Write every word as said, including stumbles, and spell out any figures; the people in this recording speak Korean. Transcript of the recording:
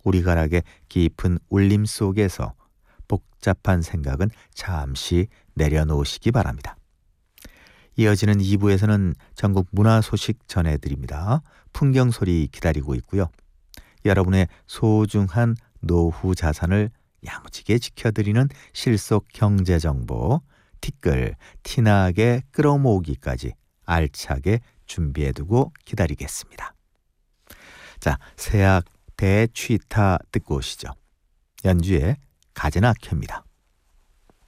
오리가락의 깊은 울림 속에서 복잡한 생각은 잠시 내려놓으시기 바랍니다. 이어지는 이 부에서는 전국 문화 소식 전해드립니다. 풍경 소리 기다리고 있고요. 여러분의 소중한 노후 자산을 야무지게 지켜드리는 실속 경제 정보, 티끌, 티나게 끌어모으기까지 알차게 준비해두고 기다리겠습니다. 자, 세악 대취타 듣고 오시죠. 연주의 가제나켜입니다.